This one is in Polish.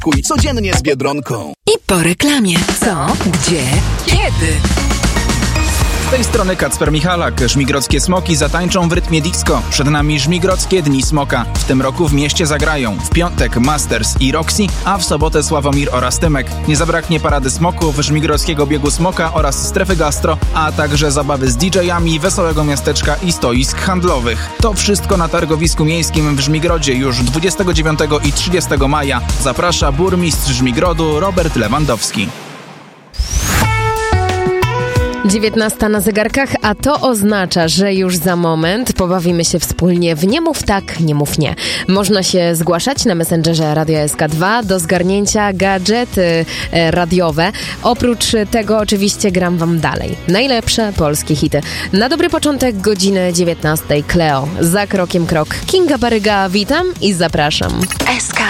Kuj codziennie z Biedronką. I po reklamie. Co? Gdzie? Kiedy? Z tej strony Kacper Michalak. Żmigrodzkie Smoki zatańczą w rytmie disco. Przed nami Żmigrodzkie Dni Smoka. W tym roku w mieście zagrają w piątek Masters i Roxy, a w sobotę Sławomir oraz Tymek. Nie zabraknie parady smoków, Żmigrodzkiego Biegu Smoka oraz strefy gastro, a także zabawy z DJ-ami, wesołego miasteczka i stoisk handlowych. To wszystko na targowisku miejskim w Żmigrodzie już 29 i 30 maja. Zaprasza burmistrz Żmigrodu Robert Lewandowski. 19 na zegarkach, a to oznacza, że już za moment pobawimy się wspólnie w Nie mów tak, nie mów nie. Można się zgłaszać na Messengerze Radio SK2 do zgarnięcia gadżety radiowe. Oprócz tego oczywiście gram wam dalej najlepsze polskie hity. Na dobry początek godziny 19 Cleo. Za krokiem krok. Kinga Baryga, witam i zapraszam. SK